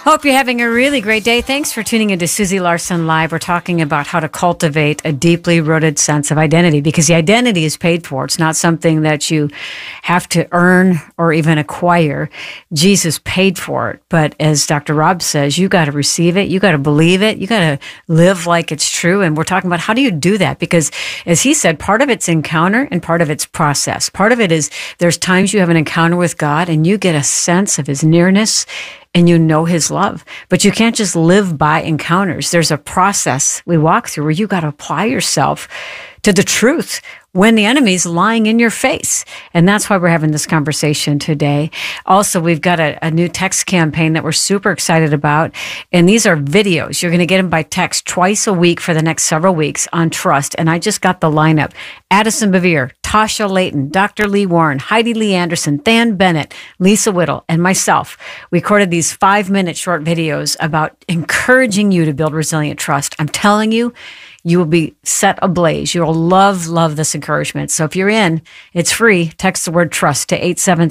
Hope you're having a really great day. Thanks for tuning into Susie Larson Live. We're talking about how to cultivate a deeply rooted sense of identity, because the identity is paid for. It's not something that you have to earn or even acquire. Jesus paid for it. But as Dr. Rob says, you got to receive it. You got to believe it. You got to live like it's true. And we're talking about how do you do that? Because as he said, part of it's encounter and part of it's process. Part of it is there's times you have an encounter with God and you get a sense of his nearness and you know his love. But you can't just live by encounters. There's a process we walk through where you got to apply yourself to the truth when the enemy's lying in your face. And that's why we're having this conversation today. Also, we've got a new text campaign that we're super excited about. And these are videos. You're going to get them by text twice a week for the next several weeks on trust. And I just got the lineup. Addison Bevere, Tasha Layton, Dr. Lee Warren, Heidi Lee Anderson, Than Bennett, Lisa Whittle, and myself. We recorded these 5-minute short videos about encouraging you to build resilient trust. I'm telling you, you will be set ablaze. You'll love this encouragement. So if you're in, it's free. Text the word trust to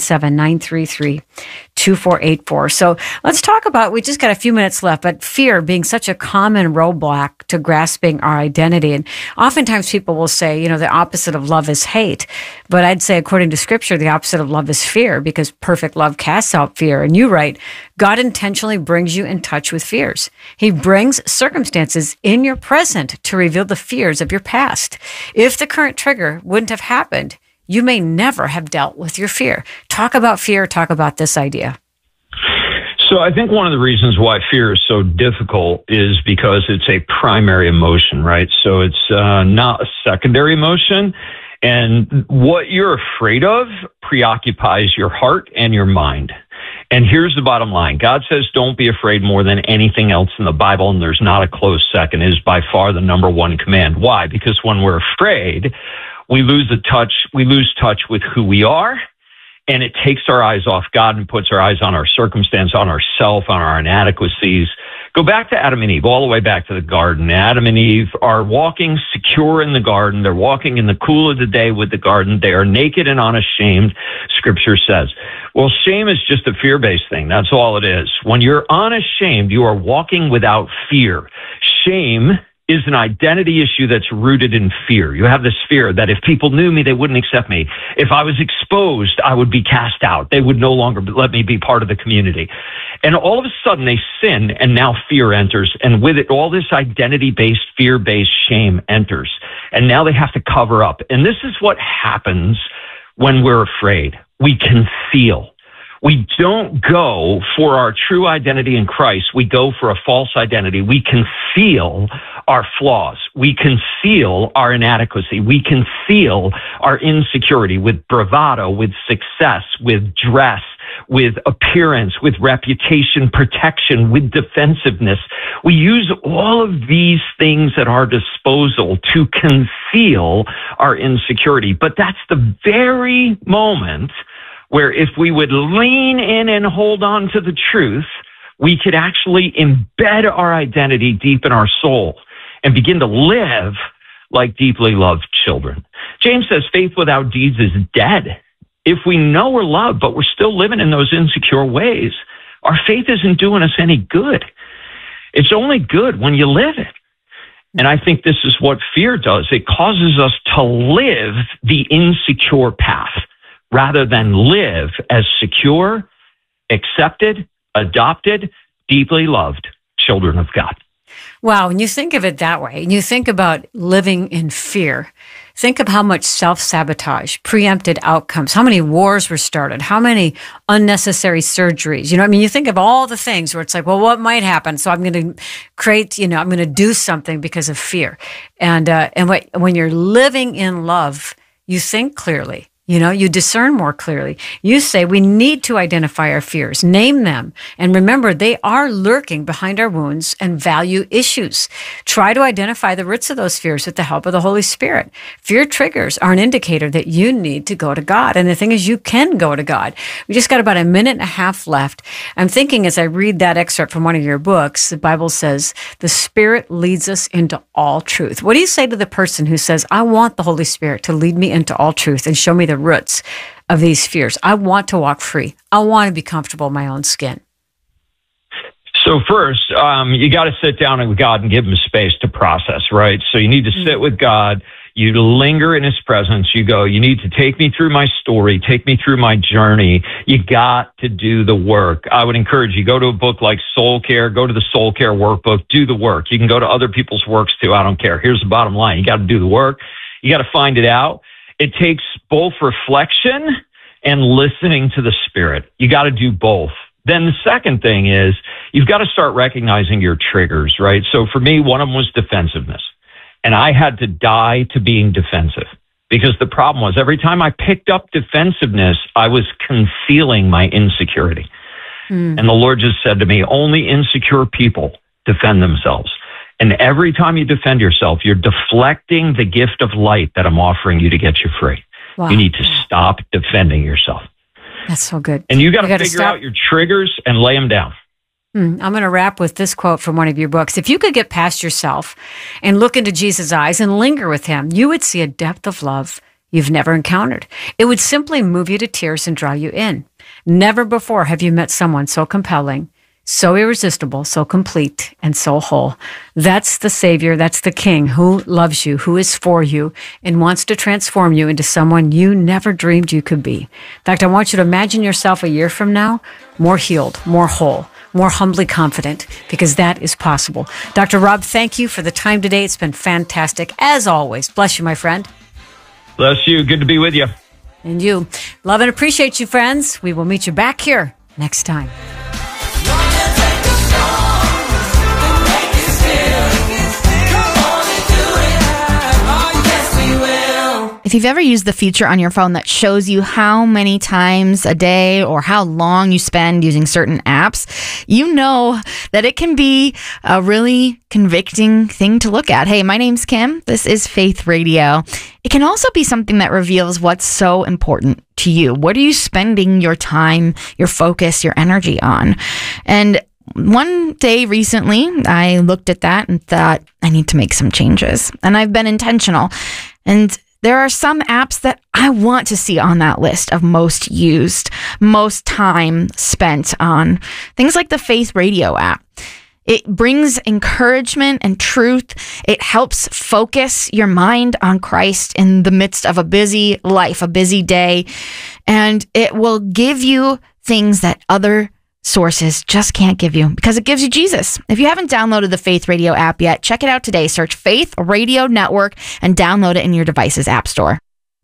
877-933-2484. So let's talk about, we just got a few minutes left, but fear being such a common roadblock to grasping our identity. And oftentimes people will say, the opposite of love is hate. But I'd say, according to Scripture, the opposite of love is fear, because perfect love casts out fear. And you write, God intentionally brings you in touch with fears. He brings circumstances in your present to reveal the fears of your past. If the current trigger wouldn't have happened, you may never have dealt with your fear. Talk about fear. Talk about this idea. So I think one of the reasons why fear is so difficult is because it's a primary emotion, right? So it's not a secondary emotion. And what you're afraid of preoccupies your heart and your mind. And here's the bottom line. God says, don't be afraid more than anything else in the Bible. And there's not a close second. It is by far the number one command. Why? Because when we're afraid, we lose touch with who we are. And it takes our eyes off God and puts our eyes on our circumstance, on ourself, on our inadequacies. Go back to Adam and Eve, all the way back to the garden. Adam and Eve are walking secure in the garden. They're walking in the cool of the day with the garden. They are naked and unashamed, Scripture says. Well, shame is just a fear-based thing. That's all it is. When you're unashamed, you are walking without fear. Shame is an identity issue that's rooted in fear. You have this fear that if people knew me, they wouldn't accept me. If I was exposed, I would be cast out. They would no longer let me be part of the community. And all of a sudden they sin, and now fear enters. And with it, all this identity-based, fear-based shame enters. And now they have to cover up. And this is what happens when we're afraid. We conceal. We don't go for our true identity in Christ. We go for a false identity. We conceal our flaws. We conceal our inadequacy. We conceal our insecurity with bravado, with success, with dress, with appearance, with reputation protection, with defensiveness. We use all of these things at our disposal to conceal our insecurity. But that's the very moment where if we would lean in and hold on to the truth, we could actually embed our identity deep in our soul and begin to live like deeply loved children. James says faith without deeds is dead. If we know we're loved, but we're still living in those insecure ways, our faith isn't doing us any good. It's only good when you live it. And I think this is what fear does. It causes us to live the insecure path, rather than live as secure, accepted, adopted, deeply loved children of God. Wow, when you think of it that way, and you think about living in fear, think of how much self-sabotage, preempted outcomes, how many wars were started, how many unnecessary surgeries. You think of all the things where it's like, well, what might happen? So I'm going to create, I'm going to do something because of fear. And when you're living in love, you think clearly. You discern more clearly. You say we need to identify our fears, name them, and remember they are lurking behind our wounds and value issues. Try to identify the roots of those fears with the help of the Holy Spirit. Fear triggers are an indicator that you need to go to God. And the thing is, you can go to God. We just got about a minute and a half left. I'm thinking as I read that excerpt from one of your books, the Bible says, the Spirit leads us into all truth. What do you say to the person who says, I want the Holy Spirit to lead me into all truth and show me the roots of these fears? I want to walk free. I want to be comfortable in my own skin. So first, you got to sit down with God and give him space to process, right? So you need to sit with God. You linger in his presence. You go, you need to take me through my story, take me through my journey. You got to do the work. I would encourage you, go to a book like Soul Care, go to the Soul Care workbook, do the work. You can go to other people's works too. I don't care. Here's the bottom line. You got to do the work. You got to find it out. It takes both reflection and listening to the Spirit. You got to do both. Then the second thing is you've got to start recognizing your triggers, right? So for me, one of them was defensiveness. And I had to die to being defensive because the problem was every time I picked up defensiveness, I was concealing my insecurity. And the Lord just said to me, only insecure people defend themselves. And every time you defend yourself, you're deflecting the gift of light that I'm offering you to get you free. Wow. You need to stop defending yourself. That's so good. And you got to figure out your triggers and lay them down. I'm going to wrap with this quote from one of your books. If you could get past yourself and look into Jesus' eyes and linger with him, you would see a depth of love you've never encountered. It would simply move you to tears and draw you in. Never before have you met someone so compelling, so irresistible, so complete, and so whole. That's the Savior, that's the King who loves you, who is for you, and wants to transform you into someone you never dreamed you could be. In fact, I want you to imagine yourself a year from now, more healed, more whole, more humbly confident, because that is possible. Dr. Rob, thank you for the time today. It's been fantastic, as always. Bless you, my friend. Bless you. Good to be with you. And you. Love and appreciate you, friends. We will meet you back here next time. If you've ever used the feature on your phone that shows you how many times a day or how long you spend using certain apps, you know that it can be a really convicting thing to look at. Hey, my name's Kim. This is Faith Radio. It can also be something that reveals what's so important to you. What are you spending your time, your focus, your energy on? And one day recently, I looked at that and thought, I need to make some changes. And I've been intentional. And there are some apps that I want to see on that list of most used, most time spent on. Things like the Faith Radio app. It brings encouragement and truth. It helps focus your mind on Christ in the midst of a busy life, a busy day. And it will give you things that other sources just can't give you because it gives you Jesus. If you haven't downloaded the Faith Radio app yet, check it out today. Search Faith Radio Network and download it in your device's app store.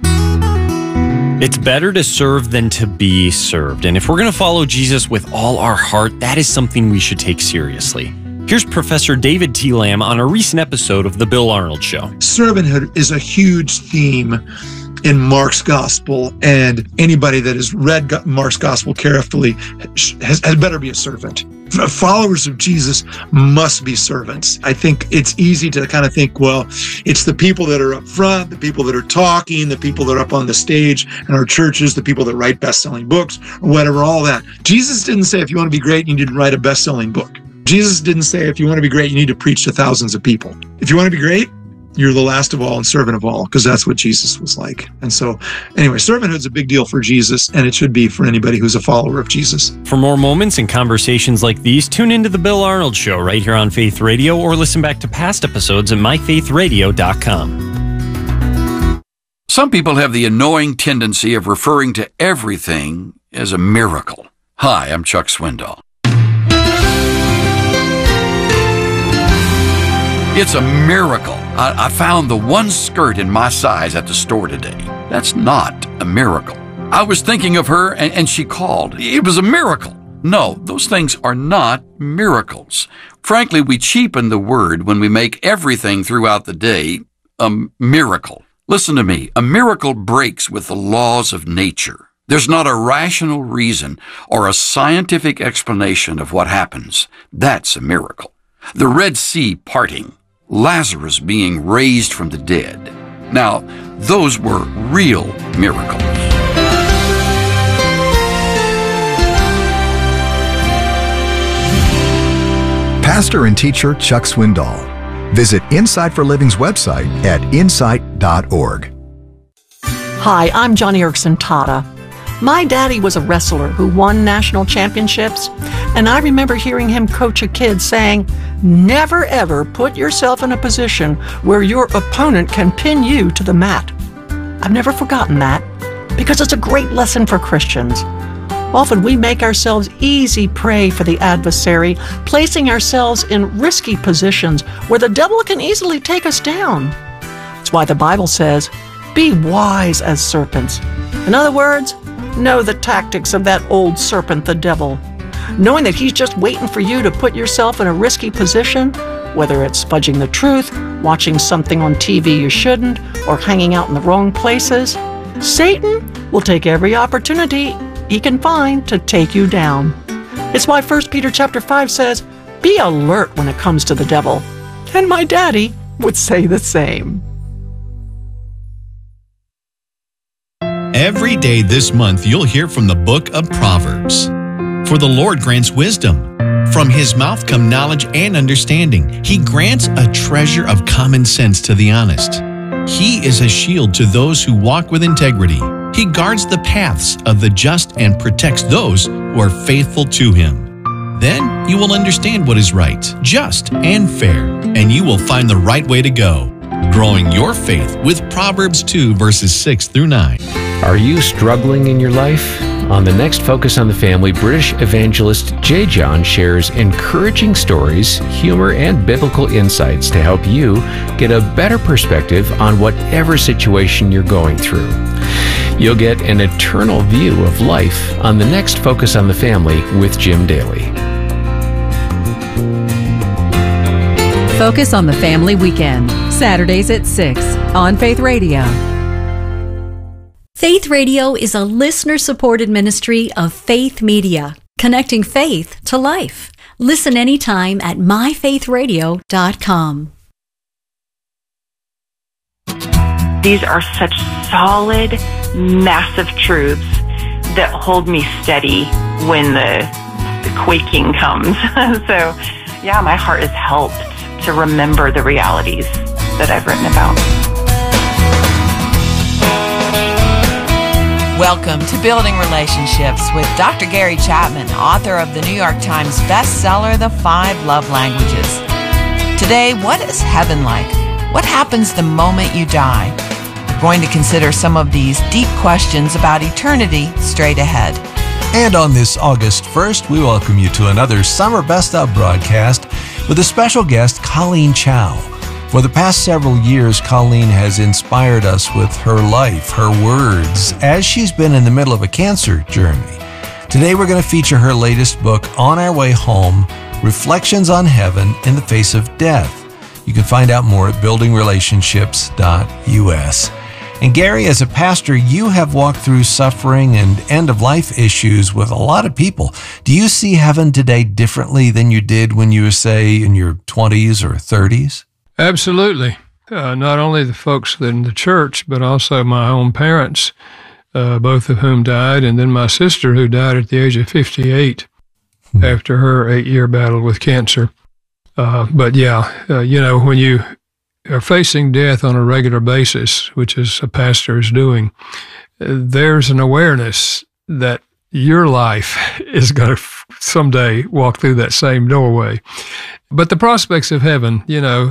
It's better to serve than to be served. And if we're going to follow Jesus with all our heart, that is something we should take seriously. Here's Professor David T. Lamb on a recent episode of The Bill Arnold Show. Servanthood is a huge theme in Mark's gospel, and anybody that has read Mark's gospel carefully has better be a servant. Followers of Jesus must be servants. I think it's easy to kind of think, well, it's the people that are up front, the people that are talking, the people that are up on the stage in our churches, the people that write best-selling books, or whatever, all that. Jesus didn't say if you want to be great, you need to write a best-selling book. Jesus didn't say if you want to be great, you need to preach to thousands of people. If you want to be great, you're the last of all and servant of all, because that's what Jesus was like. And so, anyway, servanthood's a big deal for Jesus, and it should be for anybody who's a follower of Jesus. For more moments and conversations like these, tune into The Bill Arnold Show right here on Faith Radio, or listen back to past episodes at myfaithradio.com. Some people have the annoying tendency of referring to everything as a miracle. Hi, I'm Chuck Swindoll. It's a miracle. I found the one skirt in my size at the store today. That's not a miracle. I was thinking of her and she called. It was a miracle. No, those things are not miracles. Frankly, we cheapen the word when we make everything throughout the day a miracle. Listen to me. A miracle breaks with the laws of nature. There's not a rational reason or a scientific explanation of what happens. That's a miracle. The Red Sea parting, Lazarus being raised from the dead. Now, those were real miracles. Pastor and teacher Chuck Swindoll. Visit Insight for Living's website at insight.org. Hi, I'm Joni Eareckson Tada. My daddy was a wrestler who won national championships, and I remember hearing him coach a kid saying, "Never ever put yourself in a position where your opponent can pin you to the mat." I've never forgotten that, because it's a great lesson for Christians. Often we make ourselves easy prey for the adversary, placing ourselves in risky positions where the devil can easily take us down. That's why the Bible says, "Be wise as serpents." In other words, know the tactics of that old serpent, the devil. Knowing that he's just waiting for you to put yourself in a risky position, whether it's fudging the truth, watching something on TV you shouldn't, or hanging out in the wrong places, Satan will take every opportunity he can find to take you down. It's why 1 Peter chapter 5 says, "Be alert when it comes to the devil." And my daddy would say the same. Every day this month, you'll hear from the book of Proverbs. For the Lord grants wisdom. From his mouth come knowledge and understanding. He grants a treasure of common sense to the honest. He is a shield to those who walk with integrity. He guards the paths of the just and protects those who are faithful to him. Then you will understand what is right, just, and fair, and you will find the right way to go. Growing your faith with Proverbs 2, verses 6 through 9. Are you struggling in your life? On the next Focus on the Family, British evangelist J. John shares encouraging stories, humor, and biblical insights to help you get a better perspective on whatever situation you're going through. You'll get an eternal view of life on the next Focus on the Family with Jim Daly. Focus on the Family Weekend, Saturdays at 6 on Faith Radio. Faith Radio is a listener-supported ministry of Faith Media, connecting faith to life. Listen anytime at myfaithradio.com. These are such solid, massive truths that hold me steady when the quaking comes. So, yeah, my heart is helped to remember the realities that I've written about. Welcome to Building Relationships with Dr. Gary Chapman, author of the New York Times bestseller, The 5 Love Languages. Today, what is heaven like? What happens the moment you die? We're going to consider some of these deep questions about eternity straight ahead. And on this August 1st, we welcome you to another Summer Best Of broadcast with a special guest, Colleen Chow. For the past several years, Colleen has inspired us with her life, her words, as she's been in the middle of a cancer journey. Today, we're going to feature her latest book, On Our Way Home, Reflections on Heaven in the Face of Death. You can find out more at buildingrelationships.us. And Gary, as a pastor, you have walked through suffering and end-of-life issues with a lot of people. Do you see heaven today differently than you did when you were, say, in your 20s or 30s? Absolutely. Not only the folks in the church, but also my own parents, both of whom died, and then my sister who died at the age of 58 after her 8-year battle with cancer. But yeah, when you are facing death on a regular basis, which is a pastor is doing, there's an awareness that your life is going to someday walk through that same doorway. But the prospects of heaven,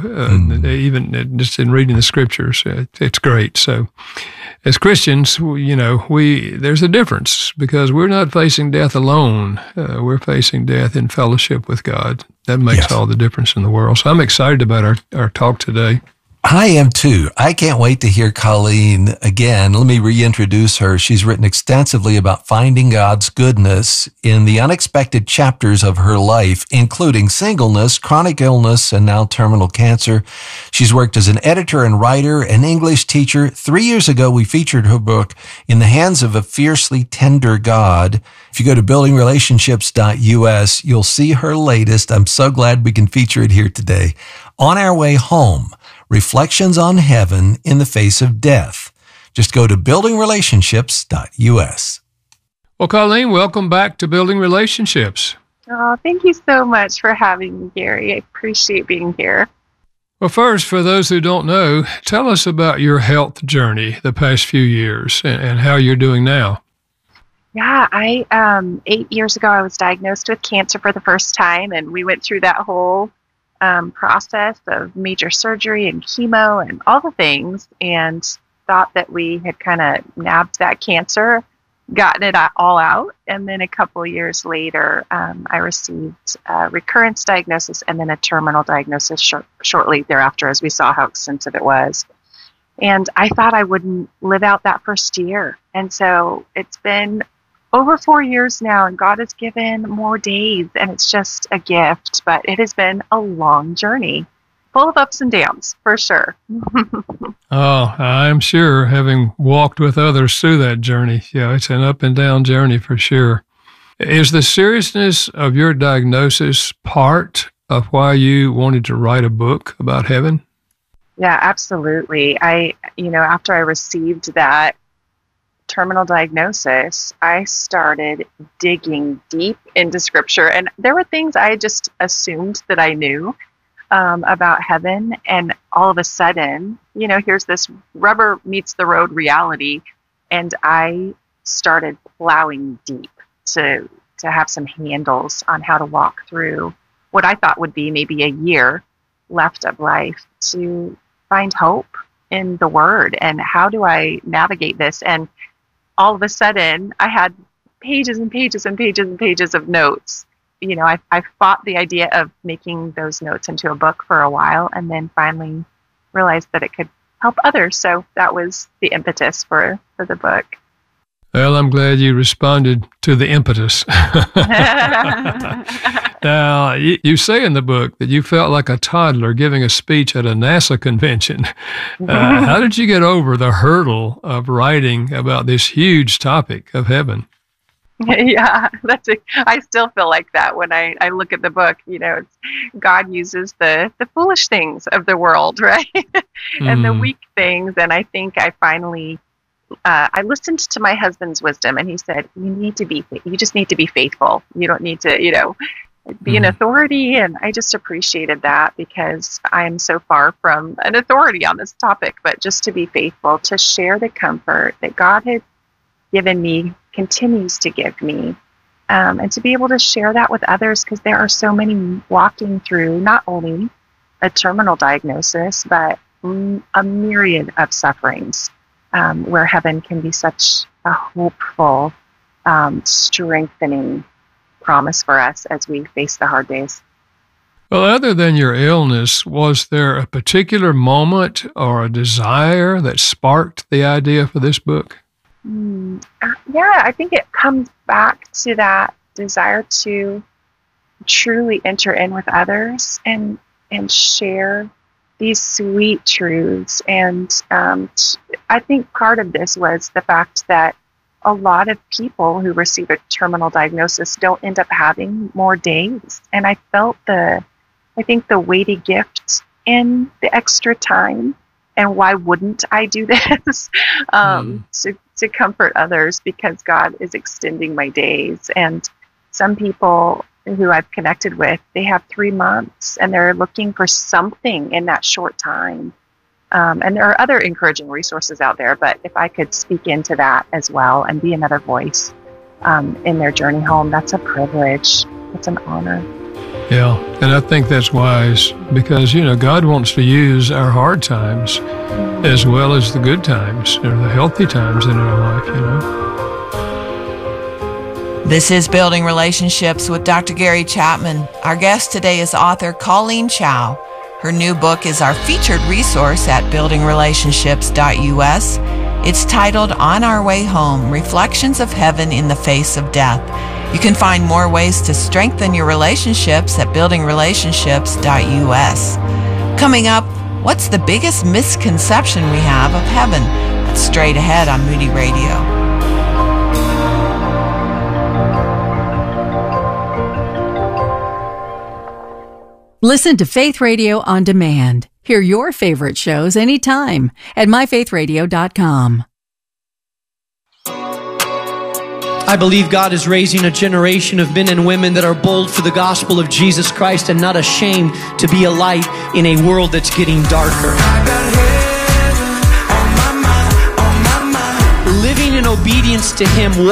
even just in reading the scriptures, it's great. So as Christians, there's a difference because we're not facing death alone. We're facing death in fellowship with God. That makes all the difference in the world. So I'm excited about our talk today. I am too. I can't wait to hear Colleen again. Let me reintroduce her. She's written extensively about finding God's goodness in the unexpected chapters of her life, including singleness, chronic illness, and now terminal cancer. She's worked as an editor and writer, an English teacher. 3 years ago, we featured her book, In the Hands of a Fiercely Tender God. If you go to buildingrelationships.us, you'll see her latest. I'm so glad we can feature it here today. On Our Way Home, Reflections on Heaven in the Face of Death. Just go to buildingrelationships.us. Well, Colleen, welcome back to Building Relationships. Oh, thank you so much for having me, Gary. I appreciate being here. Well, first, for those who don't know, tell us about your health journey the past few years and how you're doing now. Yeah, 8 years ago, I was diagnosed with cancer for the first time, and we went through that whole process of major surgery and chemo and all the things, and thought that we had kind of nabbed that cancer, gotten it all out. And then a couple of years later, I received a recurrence diagnosis and then a terminal diagnosis shortly thereafter, as we saw how extensive it was. And I thought I wouldn't live out that first year. And so it's been over 4 years now, and God has given more days, and it's just a gift. But it has been a long journey, full of ups and downs, for sure. Oh, I'm sure, having walked with others through that journey. Yeah, it's an up and down journey for sure. Is the seriousness of your diagnosis part of why you wanted to write a book about heaven? Yeah, absolutely. After I received that terminal diagnosis, I started digging deep into Scripture, and there were things I just assumed that I knew about heaven, and all of a sudden, here's this rubber meets the road reality, and I started plowing deep to have some handles on how to walk through what I thought would be maybe a year left of life, to find hope in the Word, and how do I navigate this. And all of a sudden, I had pages and pages and pages and pages of notes. I fought the idea of making those notes into a book for a while, and then finally realized that it could help others. So that was the impetus for the book. Well, I'm glad you responded to the impetus. Now, you say in the book that you felt like a toddler giving a speech at a NASA convention. How did you get over the hurdle of writing about this huge topic of heaven? Yeah, I still feel like that when I look at the book. God uses the foolish things of the world, right? And the weak things. And I think I finally, I listened to my husband's wisdom, and he said, you just need to be faithful. You don't need to, be an authority. And I just appreciated that, because I am so far from an authority on this topic, but just to be faithful, to share the comfort that God had given me, continues to give me, and to be able to share that with others, because there are so many walking through not only a terminal diagnosis, but a myriad of sufferings, where heaven can be such a hopeful, strengthening promise for us as we face the hard days. Well, other than your illness, was there a particular moment or a desire that sparked the idea for this book? Yeah, I think it comes back to that desire to truly enter in with others and share these sweet truths. And I think part of this was the fact that a lot of people who receive a terminal diagnosis don't end up having more days. And I felt the weighty gift in the extra time. And why wouldn't I do this? To comfort others, because God is extending my days. And some people who I've connected with, they have 3 months, and they're looking for something in that short time. And there are other encouraging resources out there, but if I could speak into that as well and be another voice in their journey home, that's a privilege. It's an honor. Yeah, and I think that's wise, because, God wants to use our hard times as well as the good times, or the healthy times in our life, This is Building Relationships with Dr. Gary Chapman. Our guest today is author Colleen Chow. Her new book is our featured resource at buildingrelationships.us. It's titled On Our Way Home, Reflections of Heaven in the Face of Death. You can find more ways to strengthen your relationships at buildingrelationships.us. Coming up, what's the biggest misconception we have of heaven? That's straight ahead on Moody Radio. Listen to Faith Radio on demand. Hear your favorite shows anytime at myfaithradio.com. I believe God is raising a generation of men and women that are bold for the gospel of Jesus Christ and not ashamed to be a light in a world that's getting darker. Living in obedience to Him.